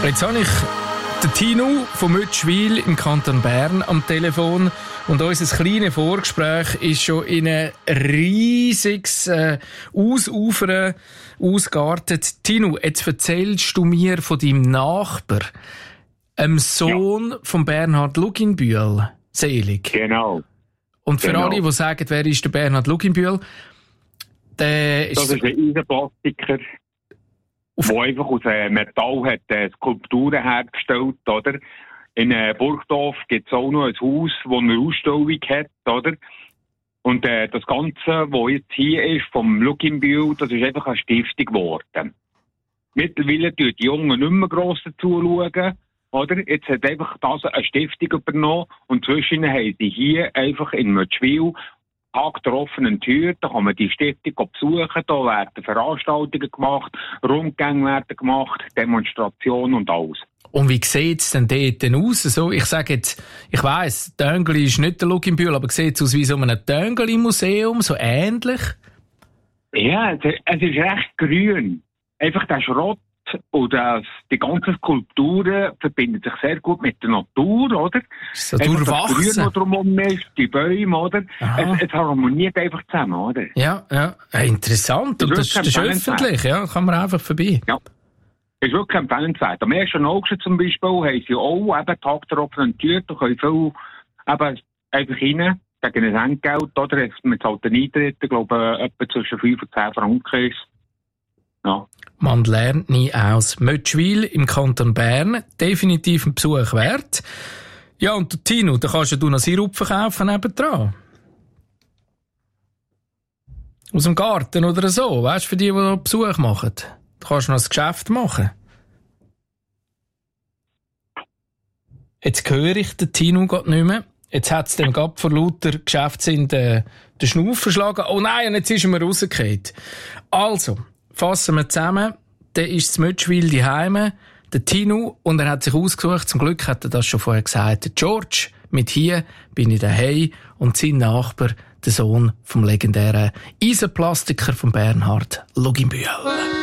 Jetzt habe ich den Tino von Mötschwil im Kanton Bern am Telefon und unser kleines Vorgespräch ist schon in ein riesiges Ausufern ausgeartet. Tino, jetzt erzählst du mir von deinem Nachbar, einem Sohn von Bernhard Luginbühl, selig. Genau. Und für alle, die sagen, wer ist der Bernhard Luginbühl, der ist... Das ist ein Eisenplastiker, der einfach aus Metall hat Skulpturen hergestellt, oder? In Burgdorf gibt es auch noch ein Haus, das eine Ausstellung hat, oder? Und das Ganze, was jetzt hier ist, vom Luginbühl, das ist einfach eine Stiftung geworden. Mittlerweile tun die Jungen nicht mehr gross dazu schauen, oder? Jetzt hat einfach das eine Stiftung übernommen und zwischen haben sie hier einfach in Mötschwil Tag der offenen Tür, da kann man die Stiftung besuchen, da werden Veranstaltungen gemacht, Rundgänge werden gemacht, Demonstrationen und alles. Und wie sieht es denn dort denn aus? So, ich sage jetzt, ich weiss, Töngeli ist nicht der Luginbühl, aber sieht es aus wie so ein Töngeli-Museum, so ähnlich? Ja, es ist recht grün. Einfach der Schrott und die ganzen Skulpturen verbinden sich sehr gut mit der Natur, oder? So durchwachsen. Das Grün, das drumherum ist, die Bäume, oder? Es harmoniert einfach zusammen, oder? Ja, ja. Interessant. Und das ist öffentlich, ja, kann man einfach vorbei. Ja. Das ist wirklich empfehlenswert. Am 1. August zum Beispiel haben sie auch eben Tag der offenen Tür, da können viele eben einfach rein, gegen ein Entgelt, oder? Man zahlt den Eintritt, ich glaube, etwa zwischen 5 und 10 Franken ist. Ja. Man lernt nie aus. Mötschwil im Kanton Bern, definitiv ein Besuch wert. Ja, und Tino, da kannst du noch Sirup verkaufen nebendran. Aus dem Garten oder so, weißt du, für die Besuch machen. Du kannst noch ein Geschäft machen. Jetzt höre ich den Tino gerade nicht mehr. Jetzt hat es dem gerade vor lauter Geschäftssinn den Schnuff verschlagen. Oh nein, und jetzt ist er mir rausgefallen. Also, fassen wir zusammen. Der ist zu Mötschwil daheim, der Tino, und er hat sich ausgesucht, zum Glück hat er das schon vorher gesagt, der George, mit «Hier bin ich daheim», und sein Nachbar, der Sohn vom legendären Eisenplastiker von Bernhard Luginbühl.